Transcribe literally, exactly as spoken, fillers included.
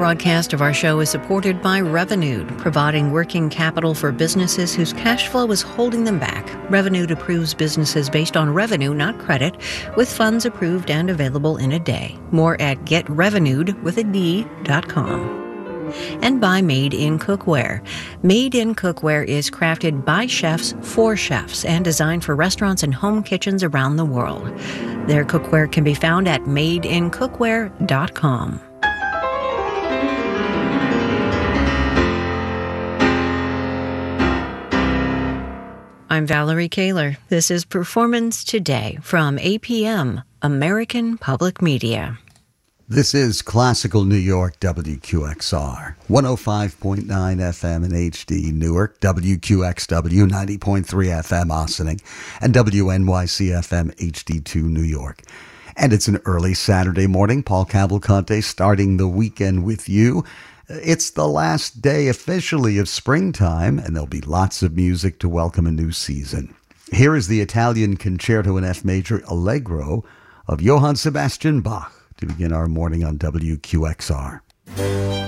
broadcast of our show is supported by Revenued, providing working capital for businesses whose cash flow is holding them back. Revenued approves businesses based on revenue, not credit, with funds approved and available in a day. More at get revenued with a D dot com. And by Made in Cookware. Made in Cookware is crafted by chefs for chefs and designed for restaurants and home kitchens around the world. Their cookware can be found at made in cookware dot com. I'm Valerie Kaler. This is Performance Today from A P M, American Public Media. This is Classical New York, W Q X R, one oh five point nine F M in H D Newark, W Q X W ninety point three F M Ossining, and W N Y C F M H D two New York. And it's an early Saturday morning. Paul Cavalcante starting the weekend with you. It's the last day officially of springtime, and there'll be lots of music to welcome a new season. Here is the Italian Concerto in F Major Allegro of Johann Sebastian Bach to begin our morning on W Q X R.